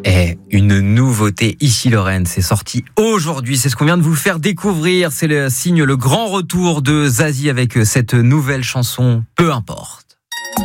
Et une nouveauté ici Lorraine, c'est sorti aujourd'hui, c'est ce qu'on vient de vous faire découvrir, c'est le signe, le grand retour de Zazie avec cette nouvelle chanson, Peu importe.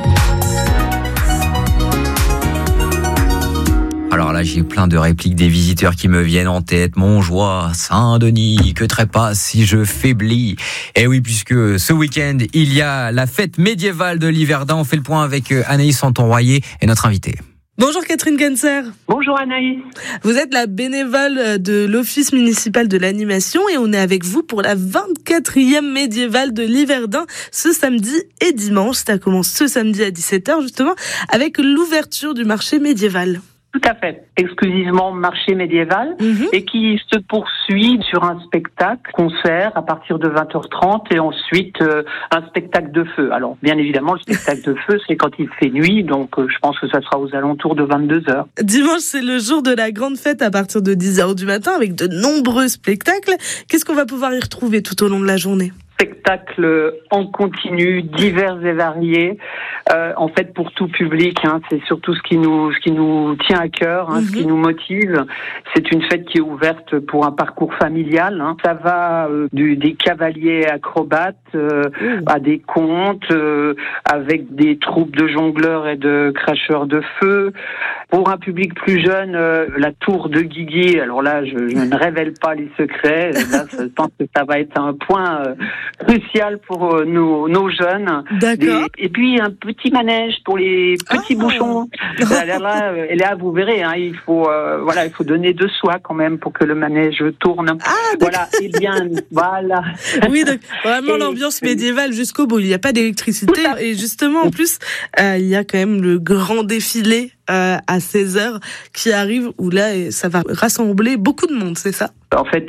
Alors là, j'ai plein de répliques des visiteurs qui me viennent en tête. Montjoie, Saint-Denis, que trépasse si je faiblis. Et oui, puisque ce week-end, il y a la fête médiévale de Liverdun. On fait le point avec Anaïs Santon-Royer et notre invitée. Bonjour Catherine Genser. Bonjour Anaïs. Vous êtes la bénévole de l'Office municipal de l'animation et on est avec vous pour la 24e médiévale de Liverdun ce samedi et dimanche. Ça commence ce samedi à 17h justement avec l'ouverture du marché médiéval. Tout à fait, exclusivement marché médiéval et qui se poursuit sur un spectacle, concert à partir de 20h30 et ensuite un spectacle de feu. Alors bien évidemment le spectacle de feu c'est quand il fait nuit, donc je pense que ça sera aux alentours de 22h. Dimanche c'est le jour de la grande fête à partir de 10h du matin avec de nombreux spectacles. Qu'est-ce qu'on va pouvoir y retrouver tout au long de la journée ? Spectacles en continu, divers et variés, en fait pour tout public, c'est surtout ce qui nous tient à cœur, ce qui nous motive. C'est une fête qui est ouverte pour un parcours familial. Ça va des cavaliers acrobates à des contes, avec des troupes de jongleurs et de cracheurs de feu. Pour un public plus jeune, la tour de Guigui. Alors là, je ne révèle pas les secrets. Là, je pense que ça va être un point crucial pour nos jeunes. D'accord. Et puis un petit manège pour les petits bouchons. Et là, vous verrez, il faut donner de soi quand même pour que le manège tourne. Voilà. Et bien, voilà. Oui, donc vraiment l'ambiance médiévale jusqu'au bout. Il n'y a pas d'électricité et justement en plus, il y a quand même le grand défilé à 16h qui arrive où là ça va rassembler beaucoup de monde, c'est ça? En fait,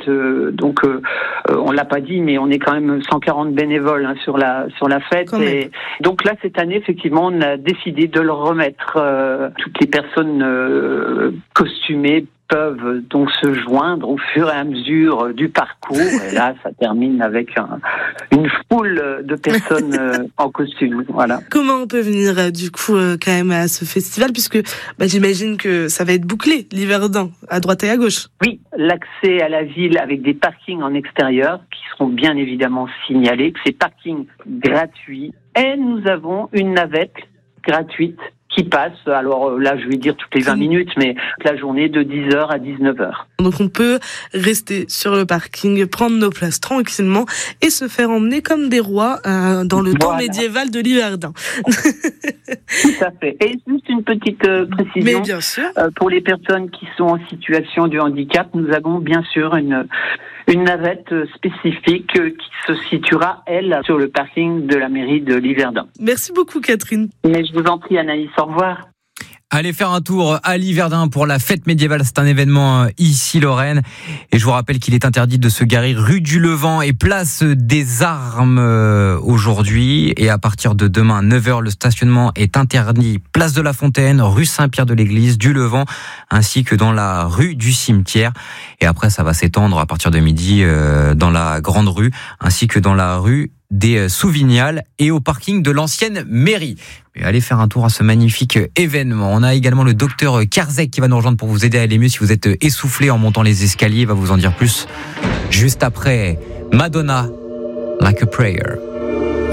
on l'a pas dit, mais on est quand même 140 bénévoles sur la fête. Et donc là, cette année, effectivement, on a décidé de le remettre. Toutes les personnes costumées peuvent donc se joindre au fur et à mesure du parcours. Et là, ça termine avec une foule de personnes en costume. Voilà. Comment on peut venir du coup quand même à ce festival, puisque j'imagine que ça va être bouclé, Liverdun, à droite et à gauche. Oui, l'accès à la ville avec des parkings en extérieur qui seront bien évidemment signalés, que c'est parking gratuit. Et nous avons une navette gratuite qui passe, alors là je vais dire toutes les 20 minutes, mais la journée de 10h à 19h. Donc on peut rester sur le parking, prendre nos places tranquillement et se faire emmener comme des rois dans le temps médiéval de Liverdun. Tout à fait. Et juste une petite précision. Mais bien sûr. Pour les personnes qui sont en situation de handicap, nous avons bien sûr une navette spécifique qui se situera, elle, sur le parking de la mairie de Liverdun. Merci beaucoup, Catherine. Mais je vous en prie, Anaïs, au revoir. Allez faire un tour à Liverdun pour la fête médiévale. C'est un événement ici Lorraine. Et je vous rappelle qu'il est interdit de se garer rue du Levant et place des Armes aujourd'hui. Et à partir de demain, 9h, le stationnement est interdit place de la Fontaine, rue Saint-Pierre de l'Église, du Levant, ainsi que dans la rue du Cimetière. Et après, ça va s'étendre à partir de midi dans la Grande Rue, ainsi que dans la rue des Souvignales et au parking de l'ancienne mairie. Et allez faire un tour à ce magnifique événement. On a également le docteur Karzek qui va nous rejoindre pour vous aider à aller mieux si vous êtes essoufflé en montant les escaliers. Il va vous en dire plus juste après Madonna, Like a Prayer.